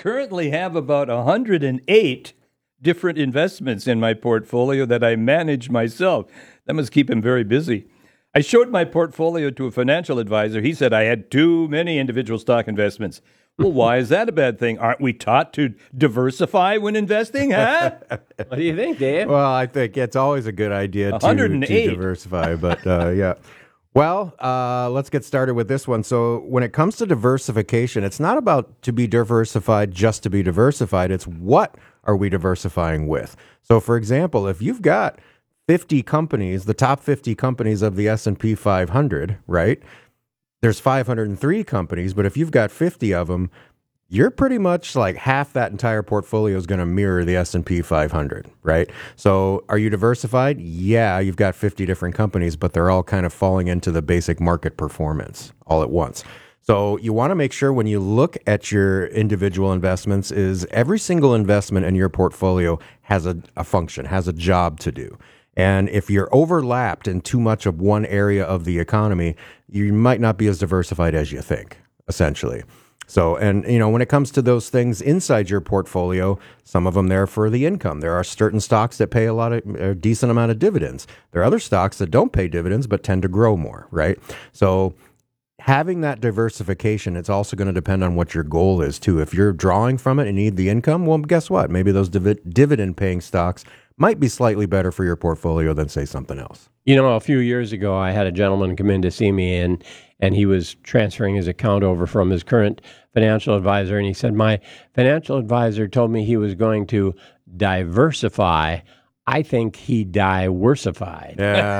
currently have about 108 different investments in my portfolio that I manage myself. That must keep him very busy. I showed my portfolio to a financial advisor. He said I had too many individual stock investments. Well, why is that a bad thing? Aren't we taught to diversify when investing, huh? What do you think, Dave? Well, I think it's always a good idea to 108. diversify, but yeah. Well, let's get started with this one. So when it comes to diversification, it's not about to be diversified just to be diversified. It's what are we diversifying with? So, for example, if you've got 50 companies, the top 50 companies of the S&P 500, right? There's 503 companies, but if you've got 50 of them, you're pretty much like half that entire portfolio is going to mirror the S&P 500, right? So are you diversified? Yeah, you've got 50 different companies, but they're all kind of falling into the basic market performance all at once. So you want to make sure when you look at your individual investments is every single investment in your portfolio has a function, has a job to do. And if you're overlapped in too much of one area of the economy, you might not be as diversified as you think, essentially. So, and when it comes to those things inside your portfolio, some of them there for the income. There are certain stocks that pay a decent amount of dividends. There are other stocks that don't pay dividends but tend to grow more, right? So having that diversification, it's also going to depend on what your goal is too. If you're drawing from it and need the income, well, guess what? Maybe those dividend-paying stocks might be slightly better for your portfolio than, say, something else. A few years ago, I had a gentleman come in to see me, and he was transferring his account over from his current financial advisor, and he said, my financial advisor told me he was going to diversify. I think he diversified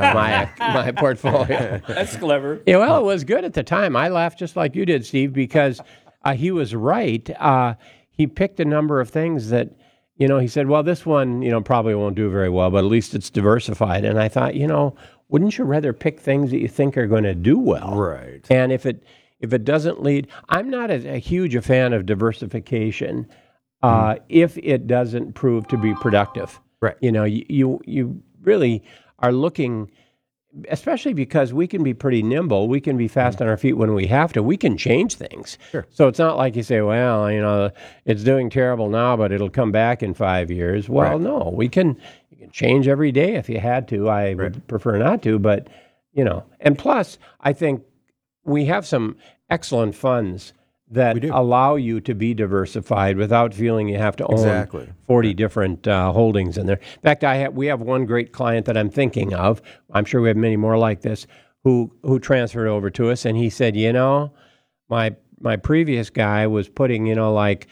my portfolio. That's clever. Yeah, well, it was good at the time. I laughed just like you did, Steve, because he was right. He picked a number of things that, he said, well, this one, probably won't do very well, but at least it's diversified. And I thought, wouldn't you rather pick things that you think are going to do well? Right. And if it doesn't lead, I'm not a huge fan of diversification if it doesn't prove to be productive. Right. You really are looking, especially because we can be pretty nimble. We can be fast on our feet when we have to. We can change things. Sure. So it's not like you say, well, it's doing terrible now, but it'll come back in 5 years. Well, no, you can change every day if you had to. I would prefer not to, but, and plus, I think we have some excellent funds that allow you to be diversified without feeling you have to own 40 different holdings in there. In fact, we have one great client that I'm thinking of. I'm sure we have many more like this who transferred over to us, and he said, my previous guy was putting, like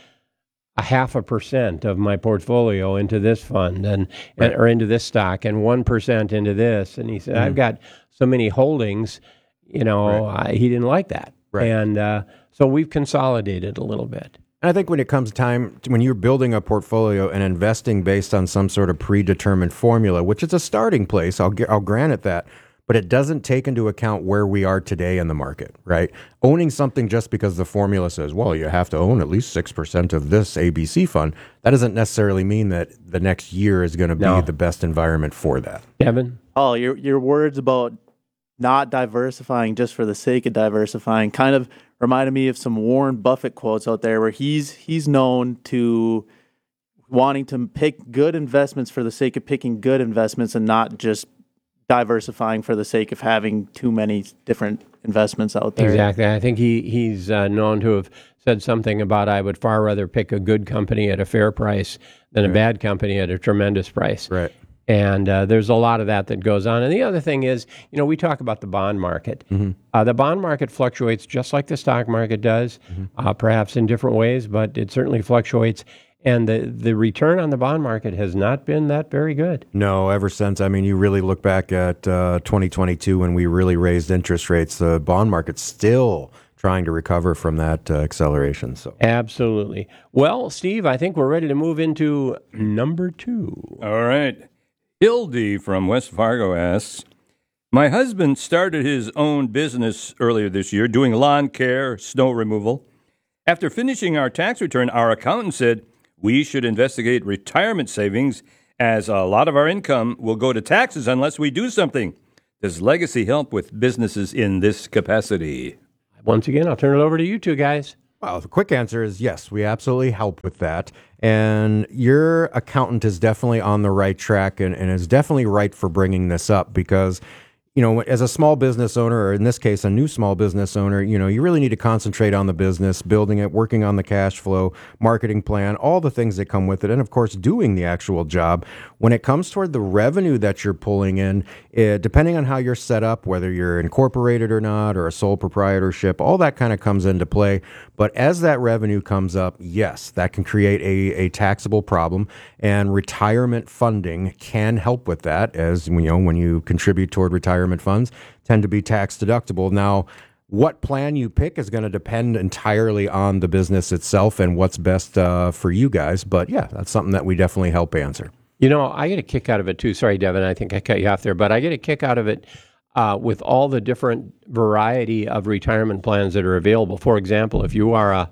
0.5% of my portfolio into this fund or into this stock and 1% into this. And he said, I've got so many holdings, he didn't like that. Right. And so we've consolidated a little bit. And I think when it comes time, when you're building a portfolio and investing based on some sort of predetermined formula, which is a starting place, I'll grant it that, but it doesn't take into account where we are today in the market, right? Owning something just because the formula says, well, you have to own at least 6% of this ABC fund, that doesn't necessarily mean that the next year is going to be the best environment for that. Devin? Oh, your words about not diversifying just for the sake of diversifying kind of reminded me of some Warren Buffett quotes out there where he's known to wanting to pick good investments for the sake of picking good investments and not just diversifying for the sake of having too many different investments out there. Exactly. I think he's known to have said something about, I would far rather pick a good company at a fair price than a bad company at a tremendous price. Right. And there's a lot of that goes on. And the other thing is, we talk about the bond market. Mm-hmm. The bond market fluctuates just like the stock market does, perhaps in different ways, but it certainly fluctuates. And the return on the bond market has not been that very good. No, ever since. I mean, you really look back at 2022 when we really raised interest rates, the bond market's still trying to recover from that acceleration. So absolutely. Well, Steve, I think we're ready to move into number 2. All right. Hildy from West Fargo asks, my husband started his own business earlier this year doing lawn care, snow removal. After finishing our tax return, our accountant said we should investigate retirement savings as a lot of our income will go to taxes unless we do something. Does Legacy help with businesses in this capacity? Once again, I'll turn it over to you two guys. Well, the quick answer is yes, we absolutely help with that. And your accountant is definitely on the right track and is definitely right for bringing this up because, as a small business owner, or in this case, a new small business owner, you really need to concentrate on the business, building it, working on the cash flow, marketing plan, all the things that come with it, and of course, doing the actual job. When it comes toward the revenue that you're pulling in, depending on how you're set up, whether you're incorporated or not, or a sole proprietorship, all that kind of comes into play. But as that revenue comes up, yes, that can create a taxable problem, and retirement funding can help with that, as when you contribute toward retirement funds, tend to be tax deductible. Now, what plan you pick is going to depend entirely on the business itself and what's best for you guys. But yeah, that's something that we definitely help answer. I get a kick out of it too. Sorry, Devin, I think I cut you off there, but I get a kick out of it with all the different variety of retirement plans that are available. For example, if you are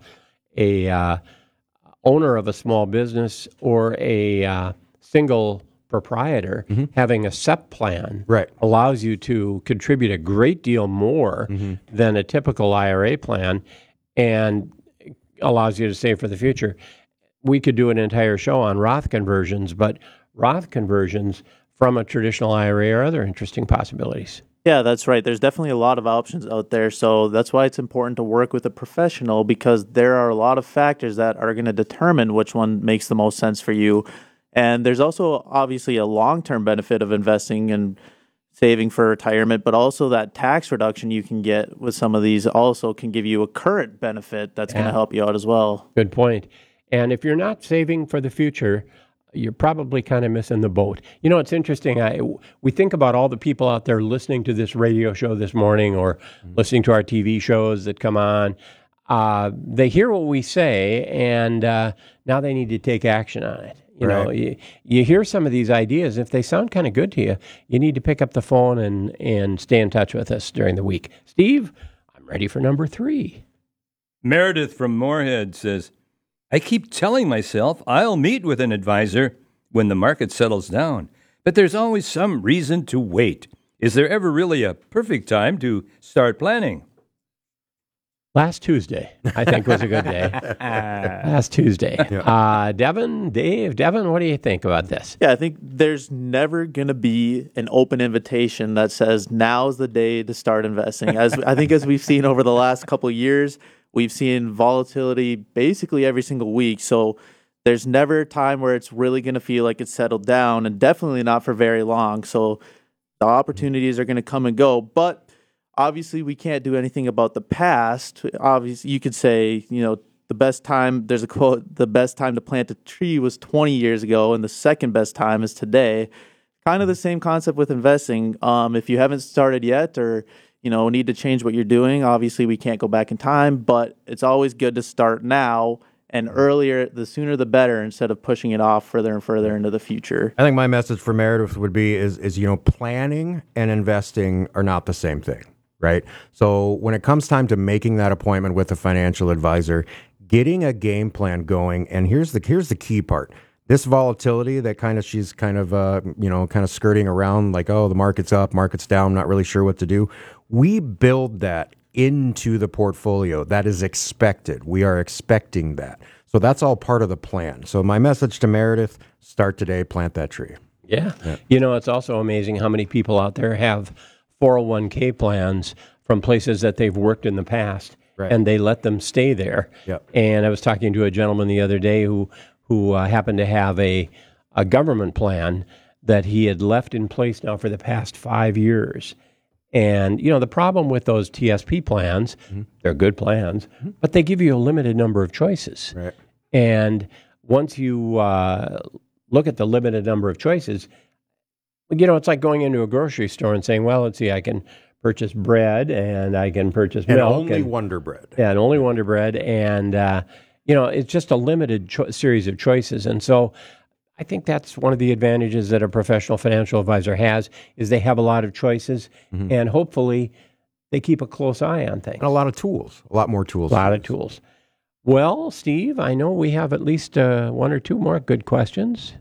a owner of a small business or a single proprietor, having a SEP plan allows you to contribute a great deal more than a typical IRA plan and allows you to save for the future. We could do an entire show on Roth conversions, but Roth conversions from a traditional IRA are other interesting possibilities. Yeah, that's right. There's definitely a lot of options out there. So that's why it's important to work with a professional, because there are a lot of factors that are going to determine which one makes the most sense for you. And there's also obviously a long-term benefit of investing and saving for retirement, but also that tax reduction you can get with some of these also can give you a current benefit that's going to help you out as well. Good point. And if you're not saving for the future, you're probably kind of missing the boat. It's interesting. We think about all the people out there listening to this radio show this morning or listening to our TV shows that come on. They hear what we say, and now they need to take action on it. You hear some of these ideas. If they sound kind of good to you, you need to pick up the phone and stay in touch with us during the week. Steve, I'm ready for number 3. Meredith from Moorhead says, I keep telling myself I'll meet with an advisor when the market settles down, but there's always some reason to wait. Is there ever really a perfect time to start planning? Last Tuesday, I think, was a good day. Last Tuesday. Yeah. Devin, what do you think about this? Yeah, I think there's never going to be an open invitation that says now's the day to start investing. As we've seen over the last couple of years, we've seen volatility basically every single week. So there's never a time where it's really going to feel like it's settled down, and definitely not for very long. So the opportunities are going to come and go. But obviously, we can't do anything about the past. Obviously, you could say, the best time, there's a quote, the best time to plant a tree was 20 years ago, and the second best time is today. Kind of the same concept with investing. If you haven't started yet or need to change what you're doing, obviously we can't go back in time, but it's always good to start now, and earlier, the sooner the better, instead of pushing it off further and further into the future. I think my message for Meredith would be is planning and investing are not the same thing, right? So when it comes time to making that appointment with a financial advisor, getting a game plan going, and here's the key part. This volatility that she's kind of skirting around, like, oh, the market's up, market's down, not really sure what to do. We build that into the portfolio. That is expected. We are expecting that. So that's all part of the plan. So my message to Meredith, start today, plant that tree. Yeah. It's also amazing how many people out there have 401k plans from places that they've worked in the past, and they let them stay there. Yep. And I was talking to a gentleman the other day who happened to have a government plan that he had left in place now for the past 5 years. And, the problem with those TSP plans, they're good plans, but they give you a limited number of choices. Right. And once you look at the limited number of choices, it's like going into a grocery store and saying, well, let's see, I can purchase bread and I can purchase milk. Only Wonder Bread. Yeah, and only Wonder Bread. And, it's just a limited series of choices. And so I think that's one of the advantages that a professional financial advisor has, is they have a lot of choices, and hopefully they keep a close eye on things. And a lot of tools, a lot more tools. A lot of tools. Well, Steve, I know we have at least one or two more good questions.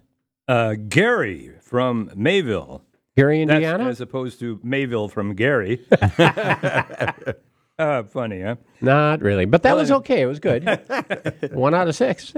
Gary from Mayville. Gary, Indiana? That's as opposed to Mayville from Gary. Funny, huh? Not really, but that was okay. It was good. 1 out of 6.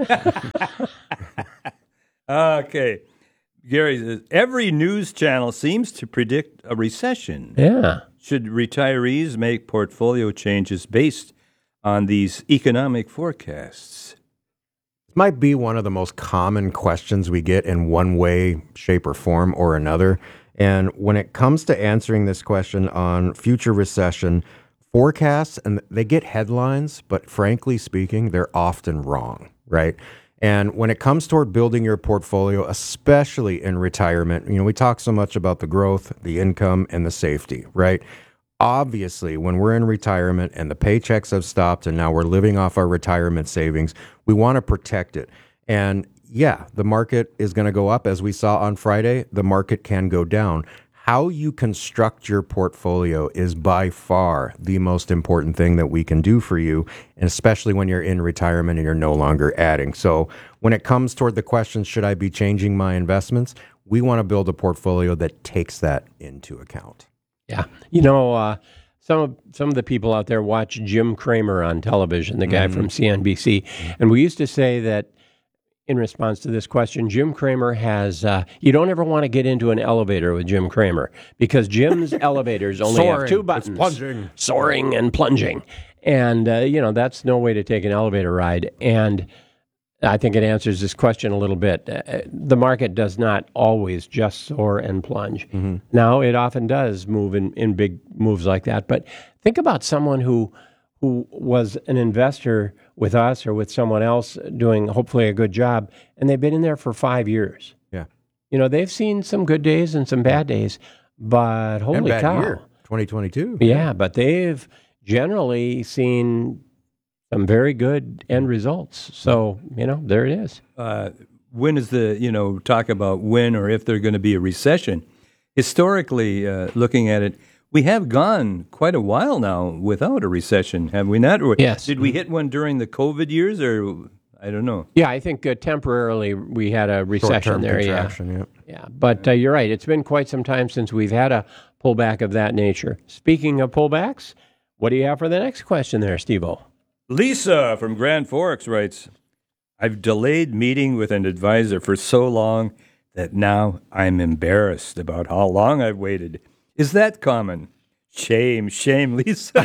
Okay. Gary says, every news channel seems to predict a recession. Yeah. Should retirees make portfolio changes based on these economic forecasts? This might be one of the most common questions we get in one way, shape, or form or another. And when it comes to answering this question on future recession forecasts, and they get headlines, but frankly speaking, they're often wrong, right? And when it comes toward building your portfolio, especially in retirement, we talk so much about the growth, the income, and the safety, right? Obviously, when we're in retirement and the paychecks have stopped and now we're living off our retirement savings, we want to protect it. And yeah, the market is going to go up. As we saw on Friday, the market can go down. How you construct your portfolio is by far the most important thing that we can do for you, and especially when you're in retirement and you're no longer adding. So when it comes toward the question, should I be changing my investments? We want to build a portfolio that takes that into account. Yeah. Some of the people out there watch Jim Cramer on television, the guy from CNBC. And we used to say that in response to this question, Jim Cramer has, you don't ever want to get into an elevator with Jim Cramer because Jim's elevators only have 2 buttons. It's plunging. Soaring and plunging. And, that's no way to take an elevator ride. And I think it answers this question a little bit. The market does not always just soar and plunge. Mm-hmm. Now, it often does move in big moves like that. But think about someone who was an investor with us or with someone else doing hopefully a good job, and they've been in there for 5 years. Yeah. They've seen some good days and some bad days, but holy and bad cow. Year, 2022. Yeah, but they've generally seen some very good end results. So, there it is. When is talk about when or if there's going to be a recession? Historically, looking at it, we have gone quite a while now without a recession, have we not? Or yes. Did we hit one during the COVID years, or I don't know? Yeah, I think temporarily we had a recession Short-term there. Contraction, yeah. But you're right. It's been quite some time since we've had a pullback of that nature. Speaking of pullbacks, what do you have for the next question there, Steve-O? Lisa from Grand Forks writes, I've delayed meeting with an advisor for so long that now I'm embarrassed about how long I've waited. Is that common? Shame, Lisa.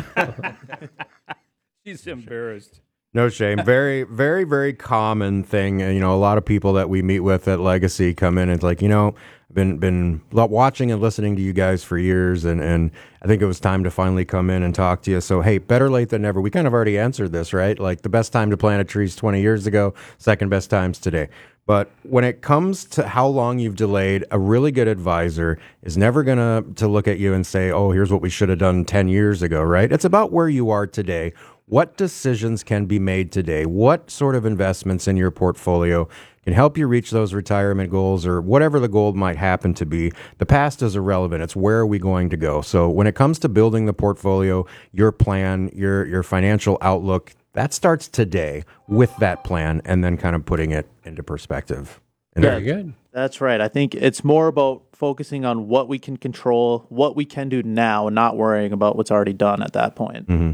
She's embarrassed. No shame. Very, very, very common thing. A lot of people that we meet with at Legacy come in and it's like, I've been watching and listening to you guys for years, and I think it was time to finally come in and talk to you. So, hey, better late than never. We kind of already answered this, right? Like the best time to plant a tree is 20 years ago, second best time's today. But when it comes to how long you've delayed, a really good advisor is never going to look at you and say, oh, here's what we should have done 10 years ago, right? It's about where you are today. What decisions can be made today? What sort of investments in your portfolio can help you reach those retirement goals or whatever the goal might happen to be? The past is irrelevant. It's where are we going to go? So when it comes to building the portfolio, your plan, your financial outlook, that starts today with that plan and then kind of putting it into perspective. Very good. That's right. I think it's more about focusing on what we can control, what we can do now, and not worrying about what's already done at that point. Mm-hmm.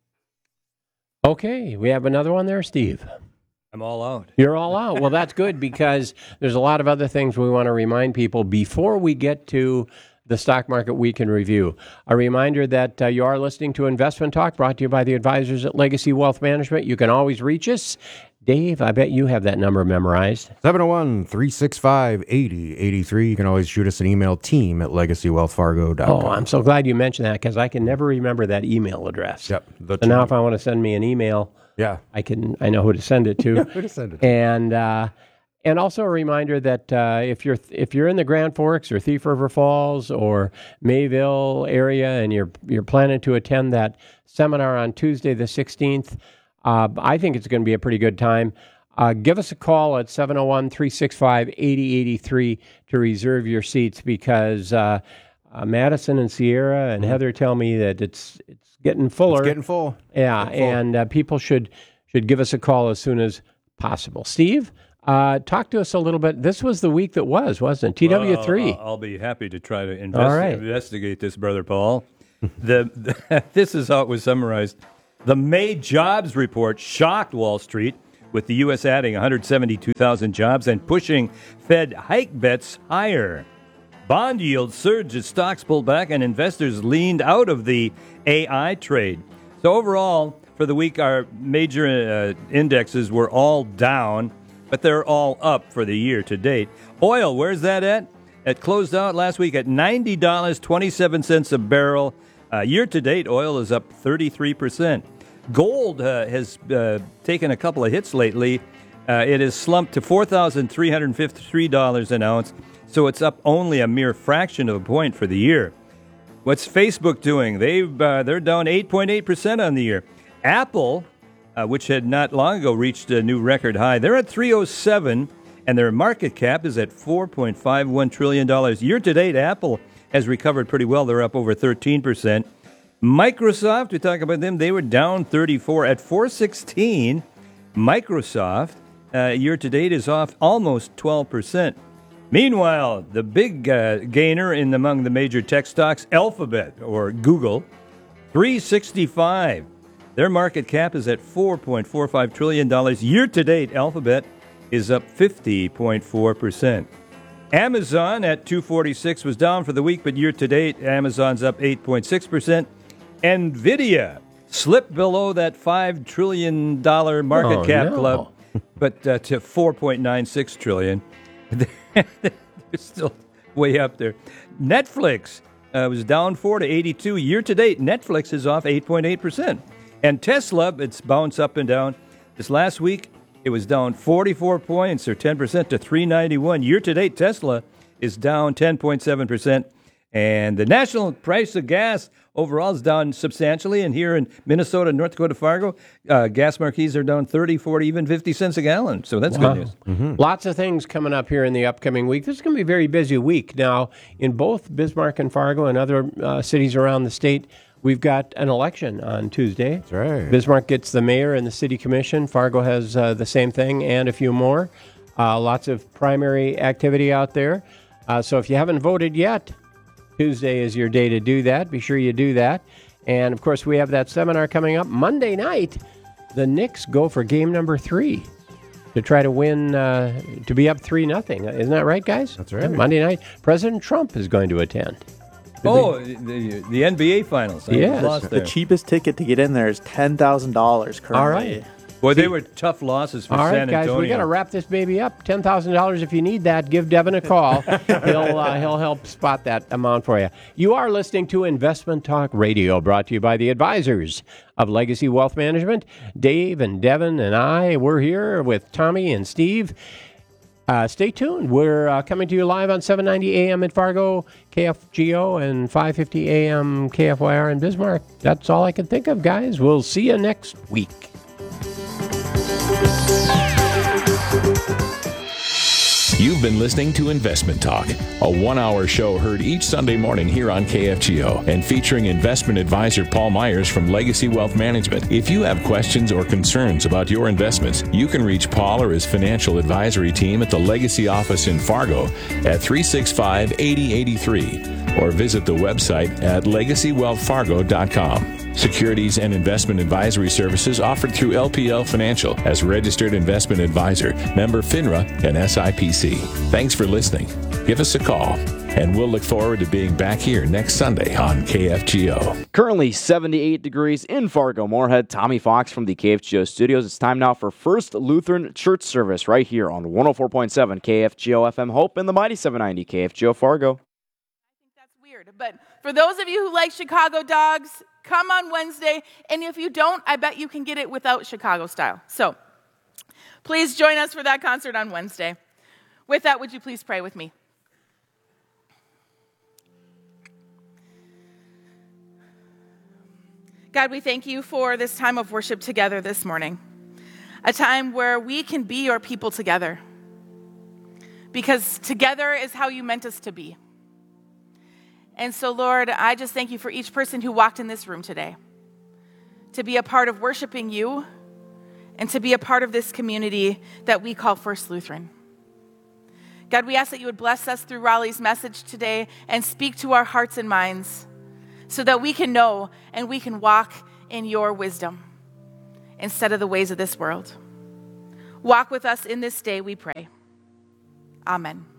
Okay, we have another one there, Steve. I'm all out. You're all out. Well, that's good because there's a lot of other things we want to remind people before we get to the Stock Market Week in Review. A reminder that you are listening to Investment Talk, brought to you by the advisors at Legacy Wealth Management. You can always reach us. Dave, I bet you have that number memorized. 701-365-8083. You can always shoot us an email, team@legacywealthfargo.com. Oh, I'm so glad you mentioned that because I can never remember that email address. Yep. So now if I want to send me an email, yeah, I know who to send it to. Who to send it to. And also a reminder that if you're in the Grand Forks or Thief River Falls or Mayville area and you're planning to attend that seminar on Tuesday the 16th, I think it's going to be a pretty good time. Give us a call at 701-365-8083 to reserve your seats because Madison and Sierra and Heather tell me that it's getting fuller. It's getting full. Yeah, and people should give us a call as soon as possible. Steve, talk to us a little bit. This was the week that wasn't it? TW3. I'll be happy to try to investigate this, Brother Paul. This is how it was summarized. The May jobs report shocked Wall Street, with the U.S. adding 172,000 jobs and pushing Fed hike bets higher. Bond yields surged as stocks pulled back and investors leaned out of the AI trade. So overall, for the week, our major indexes were all down, but they're all up for the year to date. Oil, where's that at? It closed out last week at $90.27 a barrel. Year to date, oil is up 33%. Gold has taken a couple of hits lately. It has slumped to $4,353 an ounce, so it's up only a mere fraction of a point for the year. What's Facebook doing? They're down 8.8% on the year. Apple, which had not long ago reached a new record high, they're at 307, and their market cap is at $4.51 trillion. Year to date, Apple has recovered pretty well. They're up over 13%. Microsoft, we talk about them, they were down 34 at 416. Microsoft, year to date, is off almost 12%. Meanwhile, the big gainer among the major tech stocks, Alphabet or Google, 365. Their market cap is at $4.45 trillion. Year to date, Alphabet is up 50.4%. Amazon at 246 was down for the week, but year to date, Amazon's up 8.6%. NVIDIA slipped below that $5 trillion market cap club, but to $4.96 trillion. They're still way up there. Netflix was down 4 to 82. Year to date, Netflix is off 8.8%. And Tesla, it's bounced up and down. This last week, it was down 44 points or 10% to 391. Year to date, Tesla is down 10.7%. And the national price of gas overall is down substantially. And here in Minnesota, North Dakota, Fargo, gas marquees are down 30, 40, even 50 cents a gallon. So that's good news. Mm-hmm. Lots of things coming up here in the upcoming week. This is going to be a very busy week. Now, in both Bismarck and Fargo and other cities around the state, we've got an election on Tuesday. That's right. Bismarck gets the mayor and the city commission. Fargo has the same thing and a few more. Lots of primary activity out there. So if you haven't voted yet, Tuesday is your day to do that. Be sure you do that. And, of course, we have that seminar coming up Monday night. The Knicks go for game number 3 to try to win, to be up 3-0. Isn't that right, guys? That's right. Yeah, Monday night. President Trump is going to attend. The NBA Finals. Yes. The cheapest ticket to get in there is $10,000 currently. All right. Boy, they were tough losses for San Antonio. All right, guys, we got to wrap this baby up. $10,000 if you need that. Give Devin a call. He'll help spot that amount for you. You are listening to Investment Talk Radio, brought to you by the advisors of Legacy Wealth Management. Dave and Devin and we're here with Tommy and Steve. Stay tuned. We're coming to you live on 790 AM in Fargo, KFGO, and 550 AM KFYR in Bismarck. That's all I can think of, guys. We'll see you next week. You've been listening to Investment Talk, a 1-hour show heard each Sunday morning here on KFGO and featuring investment advisor Paul Myers from Legacy Wealth Management. If you have questions or concerns about your investments, you can reach Paul or his financial advisory team at the Legacy office in Fargo at 365-8083 or visit the website at legacywealthfargo.com. Securities and investment advisory services offered through LPL Financial as registered investment advisor, member FINRA and SIPC. Thanks for listening. Give us a call, and we'll look forward to being back here next Sunday on KFGO. Currently 78 degrees in Fargo Moorhead. Tommy Fox from the KFGO studios. It's time now for First Lutheran Church Service right here on 104.7 KFGO FM Hope and the mighty 790 KFGO Fargo. I think that's weird, but for those of you who like Chicago dogs, come on Wednesday, and if you don't, I bet you can get it without Chicago style. So please join us for that concert on Wednesday. With that, would you please pray with me? God, we thank you for this time of worship together this morning, a time where we can be your people together, because together is how you meant us to be. And so, Lord, I just thank you for each person who walked in this room today, to be a part of worshiping you and to be a part of this community that we call First Lutheran. God, we ask that you would bless us through Raleigh's message today and speak to our hearts and minds. so that we can know and we can walk in your wisdom instead of the ways of this world. Walk with us in this day, we pray. Amen.